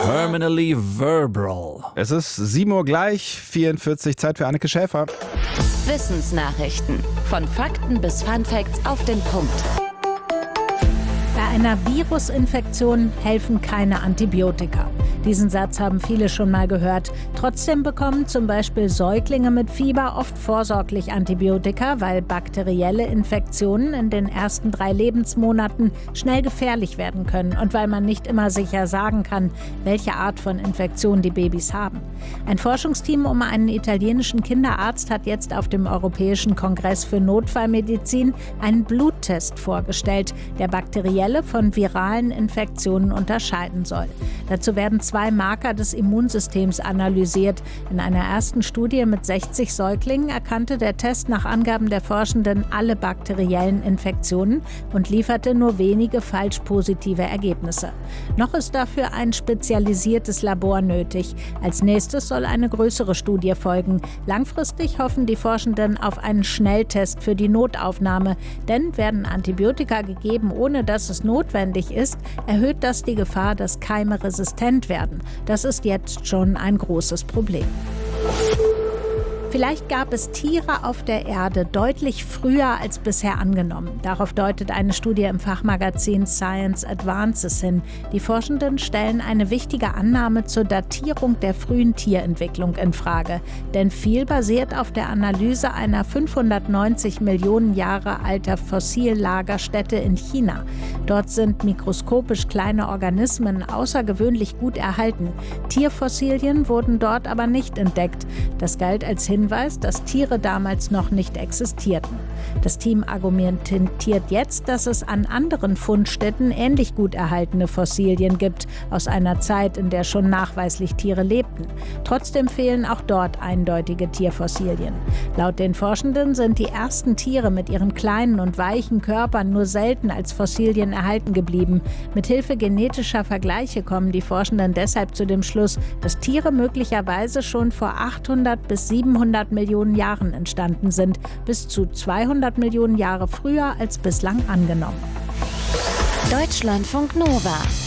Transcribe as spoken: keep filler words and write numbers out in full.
Terminally verbal. Es ist sieben Uhr gleich, vierundvierzig, Zeit für Anneke Schäfer. Wissensnachrichten. Von Fakten bis Funfacts auf den Punkt. Bei einer Virusinfektion helfen keine Antibiotika. Diesen Satz haben viele schon mal gehört. Trotzdem bekommen zum Beispiel Säuglinge mit Fieber oft vorsorglich Antibiotika, weil bakterielle Infektionen in den ersten drei Lebensmonaten schnell gefährlich werden können und weil man nicht immer sicher sagen kann, welche Art von Infektion die Babys haben. Ein Forschungsteam um einen italienischen Kinderarzt hat jetzt auf dem Europäischen Kongress für Notfallmedizin einen Bluttest vorgestellt, der bakterielle von viralen Infektionen unterscheiden soll. Dazu werden zwei Marker des Immunsystems analysiert. In einer ersten Studie mit sechzig Säuglingen erkannte der Test nach Angaben der Forschenden alle bakteriellen Infektionen und lieferte nur wenige falsch positive Ergebnisse. Noch ist dafür ein spezialisiertes Labor nötig. Als nächstes soll eine größere Studie folgen. Langfristig hoffen die Forschenden auf einen Schnelltest für die Notaufnahme. Denn werden Antibiotika gegeben, ohne dass es notwendig ist, erhöht das die Gefahr, dass Keime resistent werden. Das ist jetzt schon ein großes Problem. Vielleicht gab es Tiere auf der Erde deutlich früher als bisher angenommen. Darauf deutet eine Studie im Fachmagazin Science Advances hin. Die Forschenden stellen eine wichtige Annahme zur Datierung der frühen Tierentwicklung in Frage. Denn viel basiert auf der Analyse einer fünfhundertneunzig Millionen Jahre alter Fossillagerstätte in China. Dort sind mikroskopisch kleine Organismen außergewöhnlich gut erhalten. Tierfossilien wurden dort aber nicht entdeckt. Das galt als Hinweis, dass Tiere damals noch nicht existierten. Das Team argumentiert jetzt, dass es an anderen Fundstätten ähnlich gut erhaltene Fossilien gibt, aus einer Zeit, in der schon nachweislich Tiere lebten. Trotzdem fehlen auch dort eindeutige Tierfossilien. Laut den Forschenden sind die ersten Tiere mit ihren kleinen und weichen Körpern nur selten als Fossilien erhalten geblieben. Mithilfe genetischer Vergleiche kommen die Forschenden deshalb zu dem Schluss, dass Tiere möglicherweise schon vor achthundert bis siebenhundert Millionen Jahren entstanden sind, bis zu zweihundert Millionen Jahre früher als bislang angenommen. Deutschlandfunk Nova.